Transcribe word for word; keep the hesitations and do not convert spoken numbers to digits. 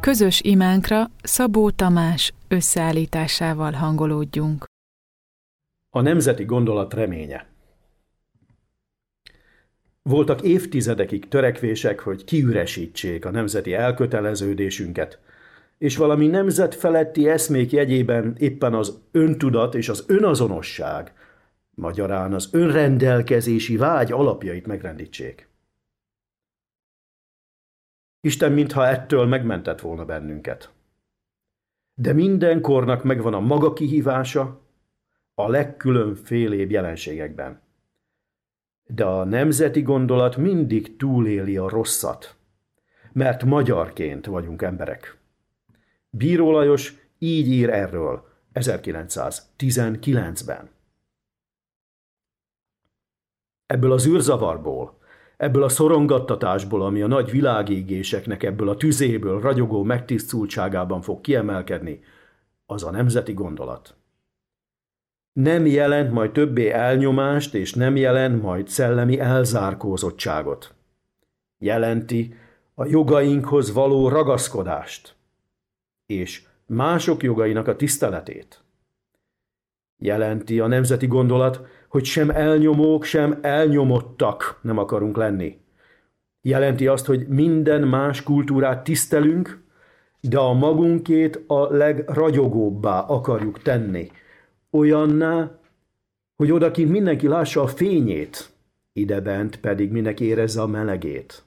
Közös imánkra Szabó Tamás összeállításával hangolódjunk. A nemzeti gondolat reménye. Voltak évtizedekig törekvések, hogy kiüresítsék a nemzeti elköteleződésünket, és valami nemzetfeletti eszmék jegyében éppen az öntudat és az önazonosság, magyarán az önrendelkezési vágy alapjait megrendítsék. Isten mintha ettől megmentett volna bennünket. De minden kornak megvan a maga kihívása a legkülönfélébb jelenségekben. De a nemzeti gondolat mindig túléli a rosszat, mert magyarként vagyunk emberek. Bíró Lajos így ír erről ezerkilencszáztizenkilencben. Ebből az űrzavarból, ebből a szorongattatásból, ami a nagy világégéseknek ebből a tüzéből ragyogó megtisztultságában fog kiemelkedni, az a nemzeti gondolat. Nem jelent majd többé elnyomást, és nem jelent majd szellemi elzárkózottságot. Jelenti a jogainkhoz való ragaszkodást, és mások jogainak a tiszteletét. Jelenti a nemzeti gondolat, hogy sem elnyomók, sem elnyomottak nem akarunk lenni. Jelenti azt, hogy minden más kultúrát tisztelünk, de a magunkét a legragyogóbbá akarjuk tenni. Olyanná, hogy odakint mindenki lássa a fényét, idebent pedig mindenki érezze a melegét.